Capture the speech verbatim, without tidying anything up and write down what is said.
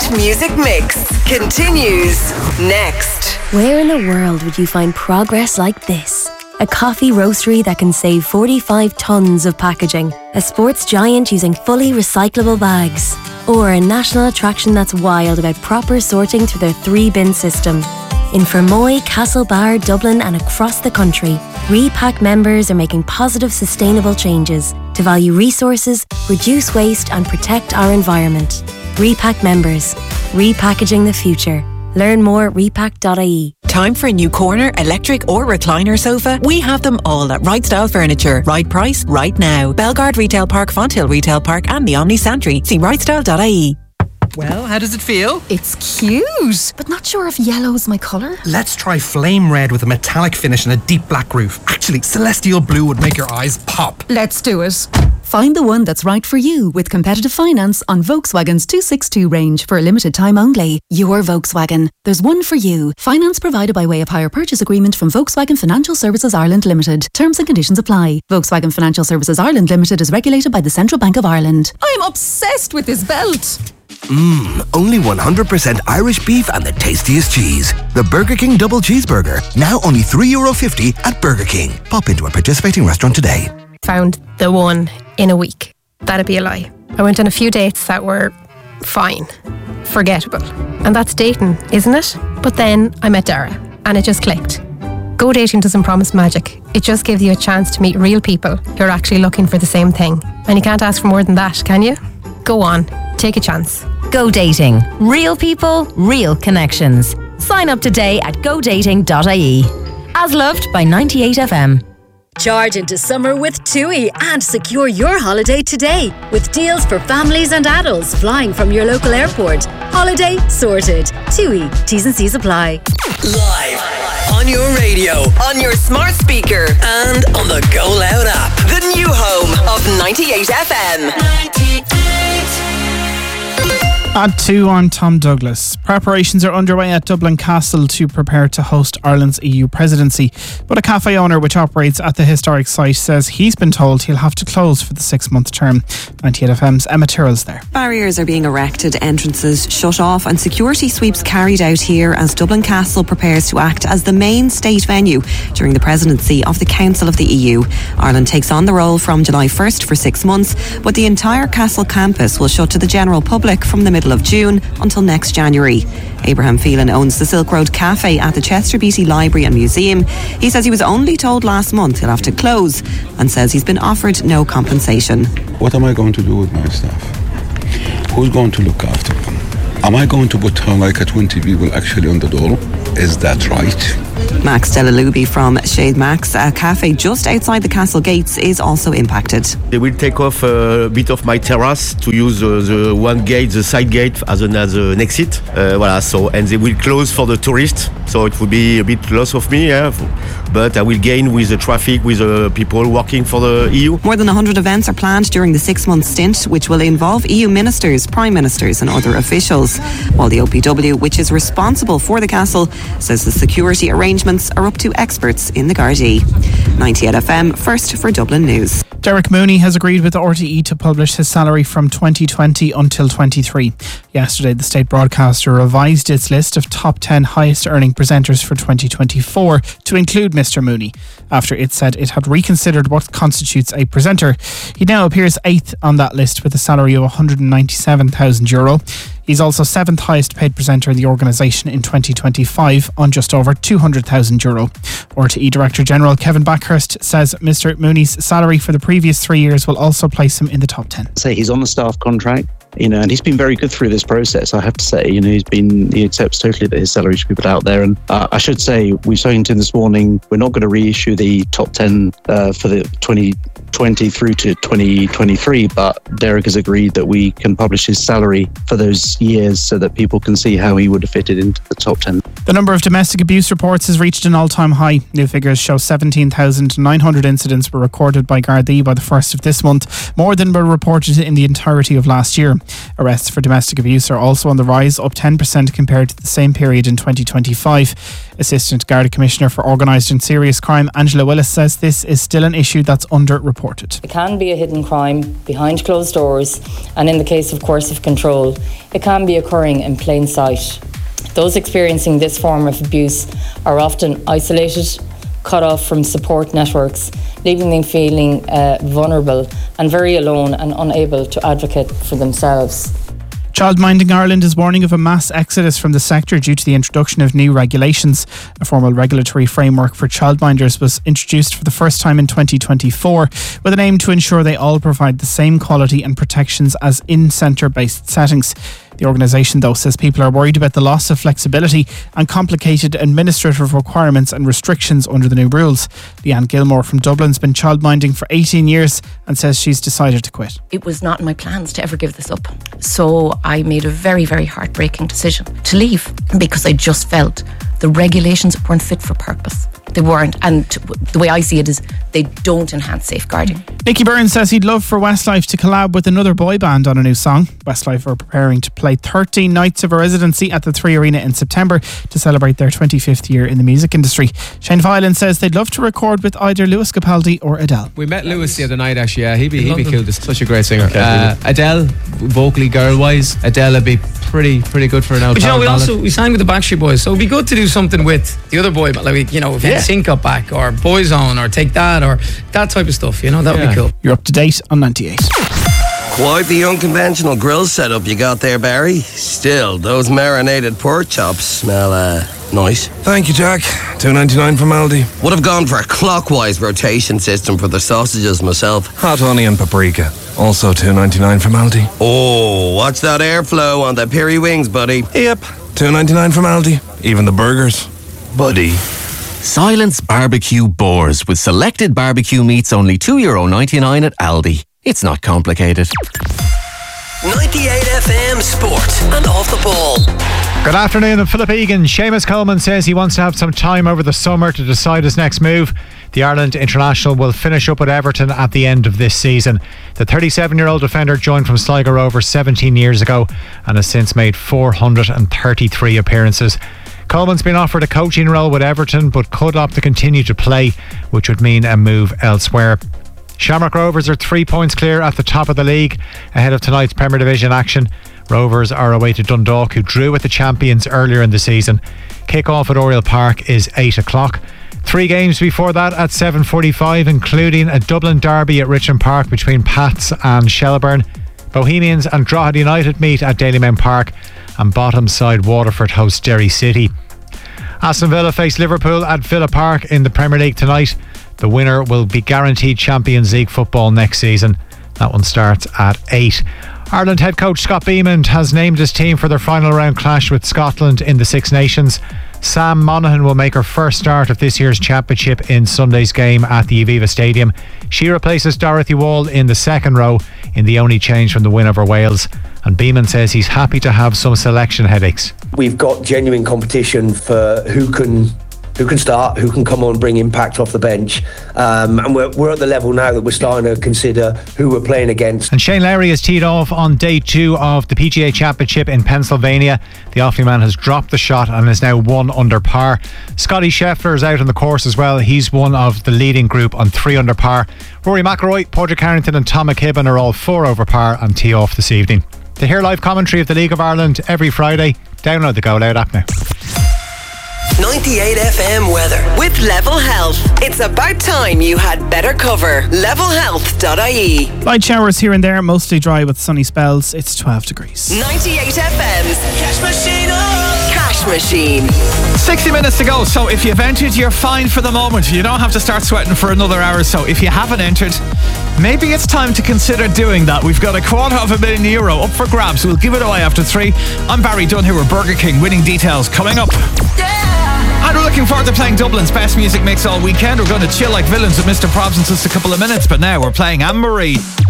Hot Music Mix continues next. Where in the world would you find progress like this? A coffee roastery that can save forty-five tonnes of packaging, a sports giant using fully recyclable bags, or a national attraction that's wild about proper sorting through their three-bin system. In Fermoy, Castlebar, Dublin and across the country, Repack members are making positive, sustainable changes to value resources, reduce waste and protect our environment. Repack members, repackaging the future. Learn more at repack dot I E. Time for a new corner, electric or recliner sofa? We have them all at Right Style Furniture. Right price, right now. Belgard Retail Park, Fonthill Retail Park and the Omni Santry. See right style dot I E. Well, how does it feel? It's cute, but not sure if yellow's my colour. Let's try flame red with a metallic finish and a deep black roof. Actually, celestial blue would make your eyes pop. Let's do it. Find the one that's right for you with competitive finance on Volkswagen's two sixty-two range for a limited time only. Your Volkswagen. There's one for you. Finance provided by way of hire purchase agreement from Volkswagen Financial Services Ireland Limited. Terms and conditions apply. Volkswagen Financial Services Ireland Limited is regulated by the Central Bank of Ireland. I'm obsessed with this belt. Mmm, only one hundred percent Irish beef and the tastiest cheese. The Burger King Double Cheeseburger. Now only three euro fifty at Burger King. Pop into a participating restaurant today. Found the one in a week. That'd be a lie. I went on a few dates that were fine, forgettable. And that's dating, isn't it? But then I met Dara and it just clicked. Go dating doesn't promise magic. It just gives you a chance to meet real people who are actually looking for the same thing. And you can't ask for more than that, can you? Go on, take a chance. Go dating. Real people, real connections. Sign up today at go dating dot I E. As loved by ninety-eight F M. Charge into summer with TUI and secure your holiday today with deals for families and adults flying from your local airport. Holiday sorted. TUI. T's and C's apply. Live on your radio, on your smart speaker, and on the Go Loud app. The new home of ninety-eight F M. ninety-eight. At two, I'm Tom Douglas. Preparations are underway at Dublin Castle to prepare to host Ireland's E U presidency. But a cafe owner which operates at the historic site says he's been told he'll have to close for the six-month term. ninety-eight F M's Emma Tyrrell's there. Barriers are being erected, entrances shut off and security sweeps carried out here as Dublin Castle prepares to act as the main state venue during the presidency of the Council of the E U. Ireland takes on the role from July first for six months, but the entire Castle campus will shut to the general public from the middle of June until next January. Abraham Phelan owns the Silk Road Cafe at the Chester Beatty Library and Museum. He says he was only told last month he'll have to close and says he's been offered no compensation. What am I going to do with my staff? Who's going to look after them? Am I going to put uh, like a twenty people actually on the door? Is that right? Max Delalubi from Shade Max, a cafe just outside the castle gates, is also impacted. They will take off a bit of my terrace to use uh, the one gate, the side gate, as an, as an exit. Uh, voilà, so, and they will close for the tourists, so it will be a bit loss of me, yeah, but I will gain with the traffic, with the people working for the E U. More than one hundred events are planned during the six-month stint, which will involve E U ministers, prime ministers and other officials. While the O P W, which is responsible for the castle, says the security arrangements are up to experts in the Gardaí. ninety-eight F M, first for Dublin News. Derek Mooney has agreed with R T E to publish his salary from twenty twenty until twenty-three. Yesterday, the state broadcaster revised its list of top ten highest earning presenters for twenty twenty-four to include Mr Mooney, after it said it had reconsidered what constitutes a presenter. He now appears eighth on that list with a salary of one hundred ninety-seven thousand euro. He's also seventh highest paid presenter in the organisation in twenty twenty-five on just over two hundred thousand euro. R T E Director General Kevin Backhurst says Mr Mooney's salary for the previous three years will also place him in the top ten. Say he's on a staff contract, you know, and he's been very good through this process. I have to say, you know, he's been, he accepts totally that his salary should be put out there. And uh, I should say, we've spoken to him this morning, we're not going to reissue the top ten uh, for the twenty twenty through to twenty twenty-three, but Derek has agreed that we can publish his salary for those years so that people can see how he would have fitted into the top ten. The number of domestic abuse reports has reached an all-time high. New figures show seventeen thousand nine hundred incidents were recorded by Gardaí by the first of this month, more than were reported in the entirety of last year. Arrests for domestic abuse are also on the rise, up ten percent compared to the same period in twenty twenty-five. Assistant Garda Commissioner for Organised and Serious Crime, Angela Willis, says this is still an issue that's under-reported. It can be a hidden crime behind closed doors, and in the case of coercive control, it can be occurring in plain sight. Those experiencing this form of abuse are often isolated, cut off from support networks, leaving them feeling uh, vulnerable and very alone and unable to advocate for themselves. Childminding Ireland is warning of a mass exodus from the sector due to the introduction of new regulations. A formal regulatory framework for childminders was introduced for the first time in twenty twenty-four, with an aim to ensure they all provide the same quality and protections as in centre-based settings. The organisation, though, says people are worried about the loss of flexibility and complicated administrative requirements and restrictions under the new rules. Leanne Gilmore from Dublin's been childminding for eighteen years and says she's decided to quit. It was not in my plans to ever give this up. So I made a very, very heartbreaking decision to leave because I just felt the regulations weren't fit for purpose. They weren't, and the way I see it is they don't enhance safeguarding. Nicky Byrne says he'd love for Westlife to collab with another boy band on a new song. Westlife are preparing to play thirteen nights of a residency at the Three Arena in September to celebrate their twenty-fifth year in the music industry. Shane Filan says they'd love to record with either Lewis Capaldi or Adele. We met Lewis the other night actually, yeah, he'd be, he'd be cool, just such a great singer. Okay, uh, Adele, vocally girl-wise, Adele would be pretty pretty good for an out. But you know, we ballad. also we signed with the Backstreet Boys, so it'd be good to do something with the other boy, like, you know, if yeah. Sync Up Back or Boyzone or Take That or that type of stuff, you know, that would yeah. be cool. You're up to date on ninety-eight. Quite the unconventional grill setup you got there, Barry. Still, those marinated pork chops smell uh, nice. Thank you, Jack. two ninety-nine from Aldi. Would have gone for a clockwise rotation system for the sausages myself. Hot onion paprika. Also two ninety-nine from Aldi. Oh, watch that airflow on the peri wings, buddy. Yep. two ninety-nine from Aldi. Even the burgers. Buddy. Silence Barbecue Boars with selected barbecue meats only two euro ninety-nine at Aldi. It's not complicated. ninety-eight F M Sport and Off the Ball. Good afternoon, I'm Philip Egan. Seamus Coleman says he wants to have some time over the summer to decide his next move. The Ireland international will finish up at Everton at the end of this season. The thirty-seven-year-old defender joined from Sligo Rovers seventeen years ago and has since made four hundred thirty-three appearances. Coleman's been offered a coaching role with Everton but could opt to continue to play, which would mean a move elsewhere. Shamrock Rovers are three points clear at the top of the league ahead of tonight's Premier Division action. Rovers are away to Dundalk, who drew with the champions earlier in the season. Kick-off at Oriel Park is eight o'clock. Three games before that at seven forty-five, including a Dublin derby at Richmond Park between Pats and Shelbourne. Bohemians and Drogheda United meet at Dalymount Park, and bottom side Waterford host Derry City. Aston Villa face Liverpool at Villa Park in the Premier League tonight. The winner will be guaranteed Champions League football next season. That one starts at eight. Ireland head coach Scott Beamond has named his team for their final round clash with Scotland in the Six Nations. Sam Monaghan will make her first start of this year's championship in Sunday's game at the Aviva Stadium. She replaces Dorothy Wall in the second row, in the only change from the win over Wales. And Beamon says he's happy to have some selection headaches. We've got genuine competition for who can who can start, who can come on and bring impact off the bench. Um, and we're, we're at the level now that we're starting to consider who we're playing against. And Shane Lowry has teed off on day two of the P G A Championship in Pennsylvania. The Offaly man has dropped the shot and is now one under par. Scotty Scheffler is out on the course as well. He's one of the leading group on three under par. Rory McIlroy, Porter Carrington and Tom McKibben are all four over par and tee off this evening. To hear live commentary of the League of Ireland every Friday, download the Go Loud app now. ninety-eight F M weather with Level Health. It's about time you had better cover. level health dot I E. Light showers here and there, mostly dry with sunny spells. It's twelve degrees. ninety-eight F M's Cash Machine. Oh. Cash Machine. sixty minutes to go, so if you've entered, you're fine for the moment. You don't have to start sweating for another hour or so. If you haven't entered, maybe it's time to consider doing that. We've got a quarter of a million euro up for grabs. We'll give it away after three. I'm Barry Dunn here with Burger King. Winning details coming up. And we're looking forward to playing Dublin's best music mix all weekend. We're going to chill like villains with Mister Probs in just a couple of minutes, but now we're playing Anne Marie.